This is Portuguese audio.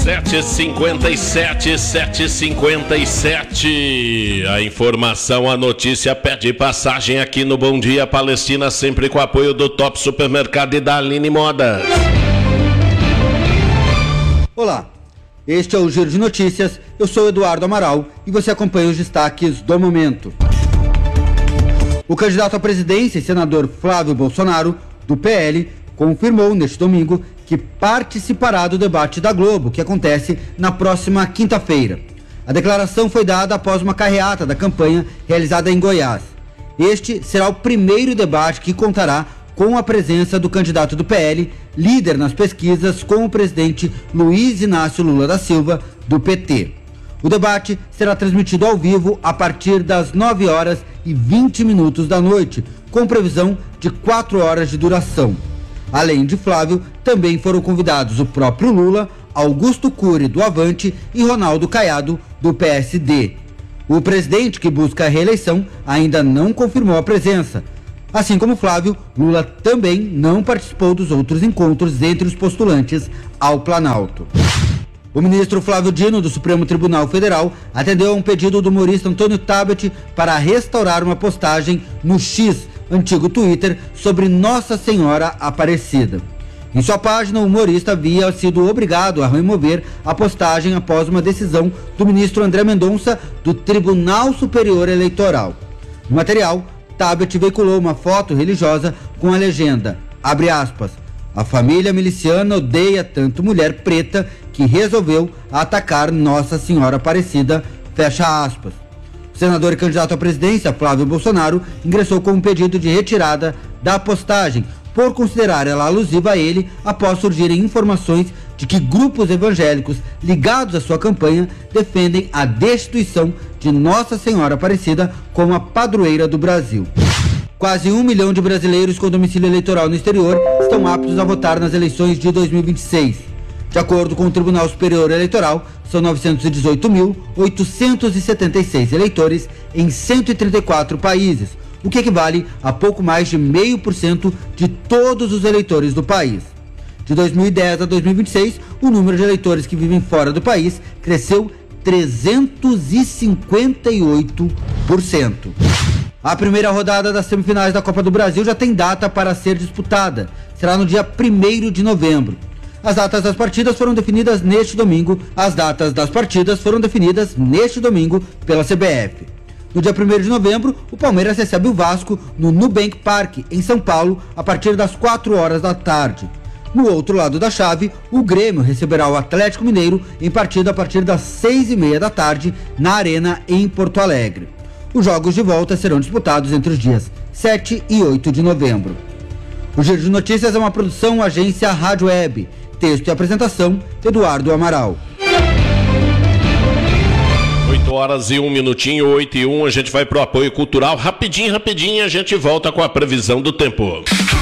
7h57. A informação, a notícia pede passagem aqui no Bom Dia Palestina, sempre com apoio do Top Supermercado e da Aline Moda. Olá, este é o Giro de Notícias, eu sou Eduardo Amaral e você acompanha os destaques do momento. O candidato à presidência e senador Flávio Bolsonaro, do PL, confirmou neste domingo que participará do debate da Globo, que acontece na próxima quinta-feira. A declaração foi dada após uma carreata da campanha realizada em Goiás. Este será o primeiro debate que contará com a presença do candidato do PL, líder nas pesquisas com o presidente Luiz Inácio Lula da Silva, do PT. O debate será transmitido ao vivo a partir das 9h20 da noite, com previsão de 4 horas de duração. Além de Flávio, também foram convidados o próprio Lula, Augusto Cury, do Avante, e Ronaldo Caiado, do PSD. O presidente, que busca a reeleição, ainda não confirmou a presença. Assim como Flávio, Lula também não participou dos outros encontros entre os postulantes ao Planalto. O ministro Flávio Dino, do Supremo Tribunal Federal, atendeu a um pedido do humorista Antônio Tabet para restaurar uma postagem no X, antigo Twitter, sobre Nossa Senhora Aparecida. Em sua página, o humorista havia sido obrigado a remover a postagem após uma decisão do ministro André Mendonça, do Tribunal Superior Eleitoral. No material, Tabet veiculou uma foto religiosa com a legenda, abre aspas, a família miliciana odeia tanto mulher preta que resolveu atacar Nossa Senhora Aparecida, fecha aspas. O senador e candidato à presidência, Flávio Bolsonaro, ingressou com um pedido de retirada da postagem, por considerar ela alusiva a ele, após surgirem informações de que grupos evangélicos ligados à sua campanha defendem a destituição de Nossa Senhora Aparecida como a padroeira do Brasil. Quase 1 milhão de brasileiros com domicílio eleitoral no exterior estão aptos a votar nas eleições de 2026. De acordo com o Tribunal Superior Eleitoral, são 918.876 eleitores em 134 países, o que equivale a pouco mais de 0,5% de todos os eleitores do país. De 2010 a 2026, o número de eleitores que vivem fora do país cresceu 358%. A primeira rodada das semifinais da Copa do Brasil já tem data para ser disputada. Será no dia 1º de novembro. As datas das partidas foram definidas neste domingo. Pela CBF. No dia 1º de novembro, o Palmeiras recebe o Vasco no Nubank Park, em São Paulo, a partir das 4 horas da tarde. No outro lado da chave, o Grêmio receberá o Atlético Mineiro em partida a partir das 6h30 da tarde, na Arena, em Porto Alegre. Os jogos de volta serão disputados entre os dias 7 e 8 de novembro. O Giro de Notícias é uma produção Agência Rádio Web. Texto e apresentação, Eduardo Amaral. 8h01, 8h01, a gente vai pro apoio cultural. Rapidinho, a gente volta com a previsão do tempo.